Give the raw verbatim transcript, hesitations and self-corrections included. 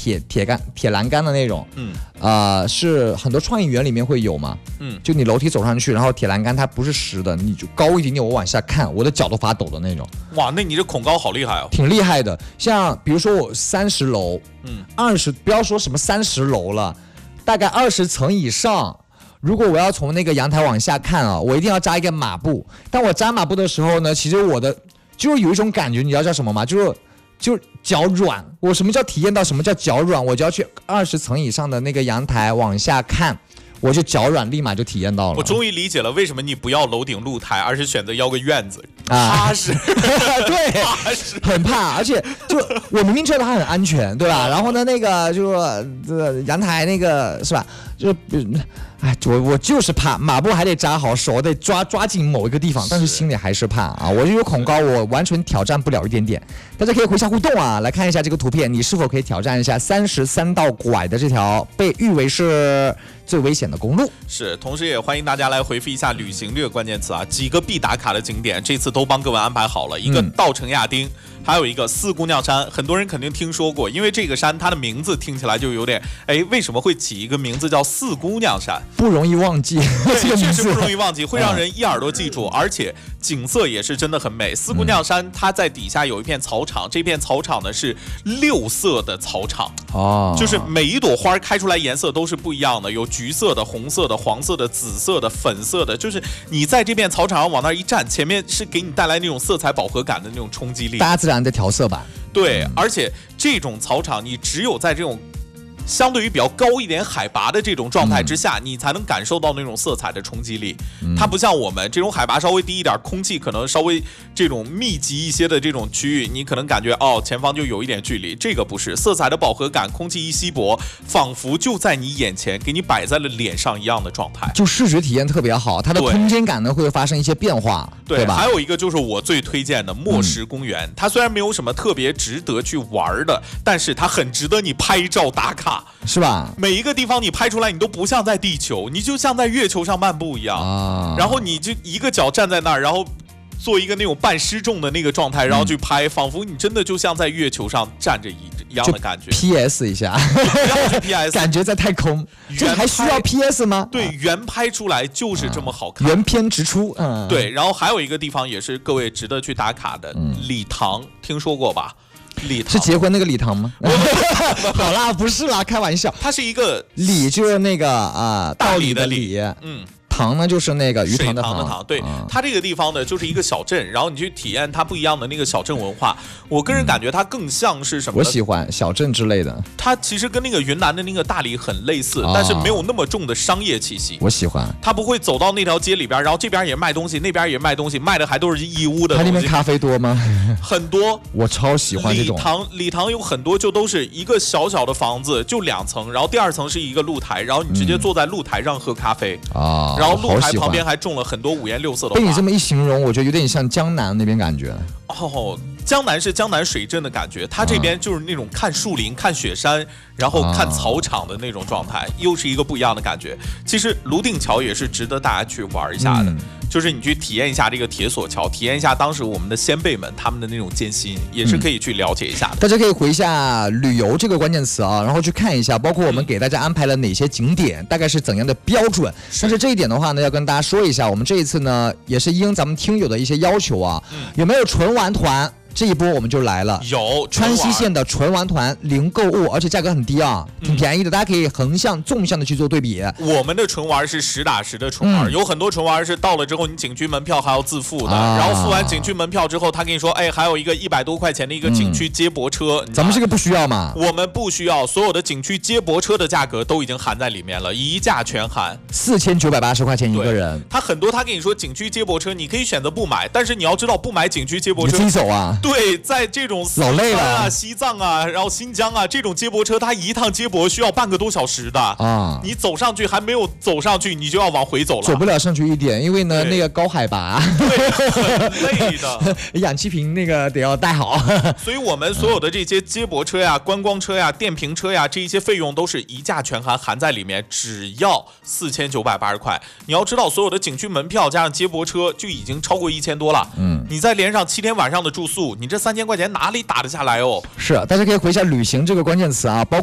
铁铁杆铁栏杆的那种， 嗯， 呃，是很多创意园里面会有嘛， 嗯， 就你楼梯走上去，然后铁栏杆它不是实的，你就高一点点，我往下看，我的脚都发抖的那种。 哇，那你这恐高好厉害哦！ 挺厉害的，像比如说我三十楼， 嗯， 二十，不要说什么三十楼了，大概二十层以上。如果我要从那个阳台往下看啊，我一定要扎一个马步。当我扎马步的时候呢，其实我的就是有一种感觉，你知道叫什么吗？就是就脚软。我什么叫体验到什么叫脚软？我就要去二十层以上的那个阳台往下看，我就脚软，立马就体验到了。 我终于理解了为什么你不要楼顶露台，而是选择要个院子， 啊， 踏实。 对， 踏实， 很怕，而且就我明明知道它很安全，对吧？然后呢，那个就呃阳台那个是吧？就哎，我我就是怕马步还得扎好，手得抓抓紧某一个地方，但是心里还是怕啊。我就有恐高，我完全挑战不了一点点。大家可以回下互动啊，来看一下这个图片，你是否可以挑战一下三十三道拐的这条被誉为是最危险的公路？ 是，同时也欢迎大家来回复一下旅行这个关键词啊，几个必打卡的景点，这次都帮各位安排好了，一个稻城亚丁。嗯，还有一个四姑娘山，很多人肯定听说过，因为这个山它的名字听起来就有点，哎，为什么会起一个名字叫四姑娘山？ 不容易忘记，这个确实不容易忘记，会让人一耳朵记住，而且景色也是真的很美。四姑娘山它在底下有一片草场，这片草场呢是六色的草场， 哦， 就是每一朵花开出来颜色都是不一样的，有橘色的、红色的、黄色的、紫色的、粉色的，就是你在这片草场上往那一站，前面是给你带来那种色彩饱和感的那种冲击力， 大自然的调色板。 对，而且这种草场你只有在这种相对于比较高一点海拔的这种状态之下，嗯，你才能感受到那种色彩的冲击力，嗯。它不像我们这种海拔稍微低一点，空气可能稍微这种密集一些的这种区域，你可能感觉哦前方就有一点距离。这个不是，色彩的饱和感，空气一稀薄，仿佛就在你眼前，给你摆在了脸上一样的状态， 就视觉体验特别好。它的空间感呢会发生一些变化，对, 对吧？ 还有一个就是我最推荐的墨石公园，嗯，它虽然没有什么特别值得去玩的，但是它很值得你拍照打卡。 是吧？ 每一个地方你拍出来，你都不像在地球，你就像在月球上漫步一样。啊，然后你就一个脚站在那儿，然后做一个那种半失重的那个状态，然后去拍，嗯，仿佛你真的就像在月球上站着一一样的感觉。 P S 一下， 不要去 P S， 感觉在太空，这还需要 P S 吗？ 对，原拍出来就是这么好看， 啊，原片直出。嗯， 对。然后还有一个地方也是各位值得去打卡的，嗯，礼堂，听说过吧？礼堂是结婚那个礼堂吗？好啦，不是啦，开玩笑。 它是一个礼，就是那个啊，呃，道理的理，嗯。 塘呢就是那个鱼塘的塘，的塘对，嗯，它这个地方呢就是一个小镇，然后你去体验它不一样的那个小镇文化。我个人感觉它更像是什么？ 我喜欢小镇之类的。 它其实跟那个云南的那个大理很类似，哦，但是没有那么重的商业气息。 我喜欢。 它不会走到那条街里边，然后这边也卖东西，那边也卖东西，卖的还都是义乌的东西。 它那边咖啡多吗？ 很多。 我超喜欢这种。 礼堂礼堂有很多就都是一个小小的房子，就两层，然后第二层是一个露台，然后你直接坐在露台上喝咖啡啊，嗯，然后露台旁边还种了很多五颜六色的花。 被你这么一形容，我觉得有点像江南那边感觉。 哦，江南是江南水镇的感觉，它这边就是那种看树林、看雪山，然后看草场的那种状态，又是一个不一样的感觉。其实泸定桥也是值得大家去玩一下的，嗯，就是你去体验一下这个铁索桥，体验一下当时我们的先辈们他们的那种艰辛，也是可以去了解一下的。 大家可以回一下旅游这个关键词啊，然后去看一下，包括我们给大家安排了哪些景点，嗯，大概是怎样的标准。但是这一点的话呢，要跟大家说一下，我们这一次呢也是应咱们听友的一些要求啊，嗯，有没有纯玩团？这一波我们就来了， 有川西线的纯玩团，零购物，而且价格很低啊，挺便宜的，嗯，大家可以横向、纵向的去做对比。 我们的纯玩是实打实的纯玩，嗯，有很多纯玩是到了之后你景区门票还要自付的，啊，然后付完景区门票之后，他跟你说，哎，还有一个一百多块钱的一个景区接驳车，嗯， 咱们这个不需要嘛？ 我们不需要，所有的景区接驳车的价格都已经含在里面了，一价全含， 四千九百八十块钱一个人。 他很多他跟你说景区接驳车，你可以选择不买，但是你要知道不买景区接驳车， 你自己走啊。 对，在这。这种老累了啊，西藏啊，然后新疆啊，这种接驳车，它一趟接驳需要半个多小时的啊。你走上去还没有走上去，你就要往回走了。 走不了上去一点，因为呢那个高海拔， 对，很累的。 氧气瓶那个得要带好。 所以我们所有的这些接驳车呀、观光车呀、电瓶车呀，这一些费用都是一价全含含在里面，只要四千九百八十块。你要知道，所有的景区门票加上接驳车就已经超过一千多了。嗯，你再连上七天晚上的住宿，你这三千块钱。哪里打得下来哦？ 是，大家可以回一下旅行这个关键词啊，包括。